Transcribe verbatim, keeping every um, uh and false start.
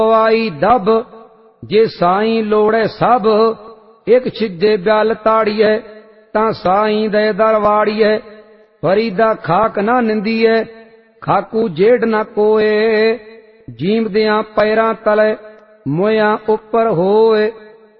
आई दब जे साईं लोड़े सब। एक छिजे ब्याल ताड़िए तां साईं दे दरवाड़िए। फरीदा खाक ना निंदिए खाकू जेड़ ना कोए। जीमदियां पैरां तले मोया उपर होए